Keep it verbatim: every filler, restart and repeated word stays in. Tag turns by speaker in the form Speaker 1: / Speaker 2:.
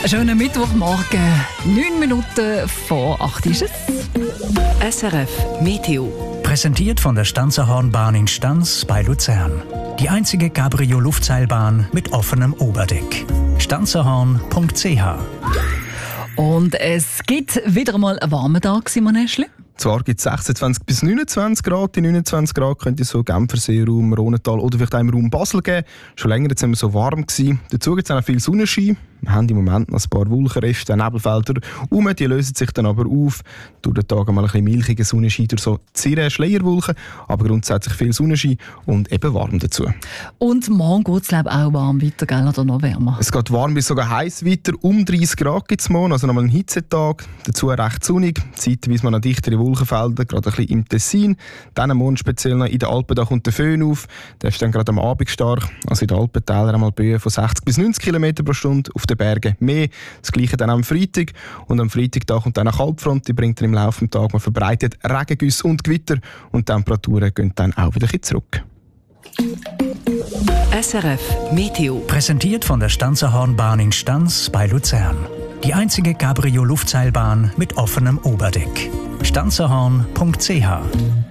Speaker 1: Schönen Mittwochmorgen, neun Minuten vor acht ist es.
Speaker 2: S R F Meteo.
Speaker 3: Präsentiert von der Stanzerhornbahn in Stanz bei Luzern. Die einzige Cabrio-Luftseilbahn mit offenem Oberdeck. stanzerhorn punkt c h.
Speaker 1: Und es gibt wieder einmal einen warmen Tag, Simon Eschli.
Speaker 4: Zwar gibt es sechsundzwanzig bis neunundzwanzig Grad. Die neunundzwanzig Grad könnte es so Genfersee-Raum, Rhonental oder vielleicht auch im Raum Basel geben. Schon länger sind wir so warm gewesen. Dazu gibt es auch noch viel Sonnenschein. Wir haben im Moment noch ein paar Wolkenreste, Nebelfelder um. Die lösen sich dann aber auf. Durch den Tag mal ein bisschen milchiger Sonnenschein durch so zirre Schleierwolken. Aber grundsätzlich viel Sonnenschein und eben warm dazu.
Speaker 1: Und morgen geht es auch warm weiter, gell? Oder noch wärmer?
Speaker 4: Es geht warm bis sogar heiß weiter. Um dreißig Grad gibt es morgen, also nochmal einen Hitzetag. Dazu recht sonnig. Zeitweise noch dichtere Wolkenfelder, gerade ein bisschen im Tessin. Dann am Morgen speziell noch in den Alpen, da kommt der Föhn auf. Der ist dann gerade am Abend stark. Also in den Alpentälern einmal Böen von sechzig bis neunzig Kilometer pro Stunde. Auf den Bergen mehr. Das Gleiche dann am Freitag. Und am Freitag da kommt dann eine Kaltfront. Die bringt dann im Laufe des Tages verbreitet Regengüsse und Gewitter. Und die Temperaturen gehen dann auch wieder ein bisschen zurück.
Speaker 2: S R F Meteo.
Speaker 3: Präsentiert von der Stanzerhornbahn in Stanz bei Luzern. Die einzige Cabrio-Luftseilbahn mit offenem Oberdeck. stanzerhorn punkt c h.